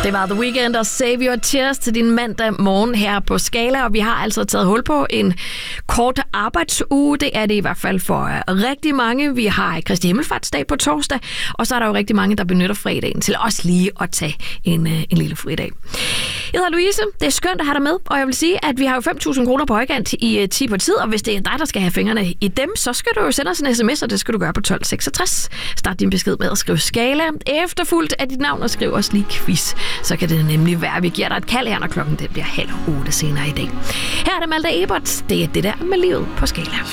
Det var The Weeknd og Save Your Tears til din mandag morgen her på Skala, og vi har altså taget hul på en kort arbejdsuge. Det er det i hvert fald for rigtig mange. Vi har Kristi Himmelfartsdag på torsdag, og så er der jo rigtig mange, der benytter fredagen til også lige at tage en lille fridag. Jeg hedder Louise. Det er skønt at have dig med, og jeg vil sige, at vi har jo 5.000 kroner på højkant i 10 på tid, og hvis det er dig, der skal have fingrene i dem, så skal du jo sende os en sms, og det skal du gøre på 1266. Start din besked med at skrive Skala, efterfulgt af dit navn, og skriv også lige quiz. Så kan det nemlig være, at vi giver dig et kald her, når klokken den bliver 7:30 senere i dag. Her er det Malte Ebert. Det er det der med livet på Skala.